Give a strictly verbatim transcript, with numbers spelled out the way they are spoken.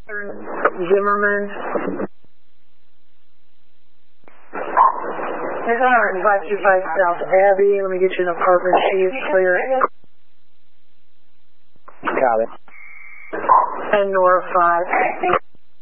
Zimmerman. It's one five two five South Abbey. Let me get you an apartment sheet clear. Got it. And Nora five.